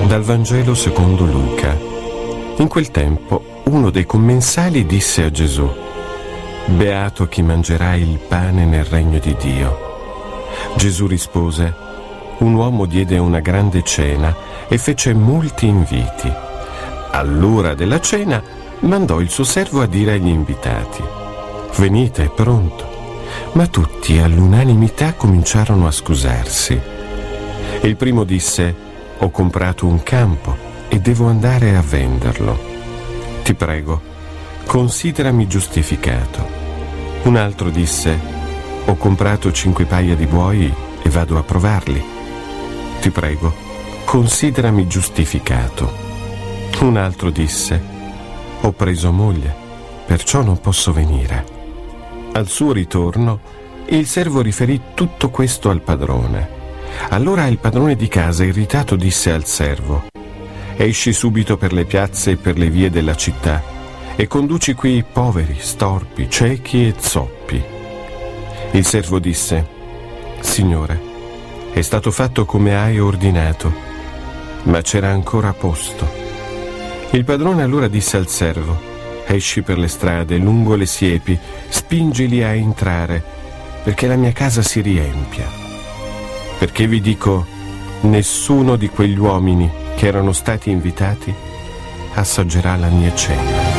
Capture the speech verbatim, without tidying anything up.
Dal Vangelo secondo Luca. In quel tempo uno dei commensali disse a Gesù: «Beato chi mangerà il pane nel regno di Dio». Gesù rispose: «Un uomo diede una grande cena e fece molti inviti. All'ora della cena mandò il suo servo a dire agli invitati: venite, è pronto». Ma tutti all'unanimità cominciarono a scusarsi. Il primo disse: «Ho comprato un campo e devo andare a venderlo. Ti prego, considerami giustificato». Un altro disse: «Ho comprato cinque paia di buoi e vado a provarli. Ti prego, considerami giustificato». Un altro disse: «Ho preso moglie, perciò non posso venire». Al suo ritorno, il servo riferì tutto questo al padrone. Allora il padrone di casa, irritato, disse al servo: «Esci subito per le piazze e per le vie della città e conduci qui poveri, storpi, ciechi e zoppi». Il servo disse: «Signore, è stato fatto come hai ordinato, ma c'era ancora posto». Il padrone allora disse al servo: «Esci per le strade, lungo le siepi, spingili a entrare, perché la mia casa si riempia. Perché vi dico, nessuno di quegli uomini che erano stati invitati assaggerà la mia cena».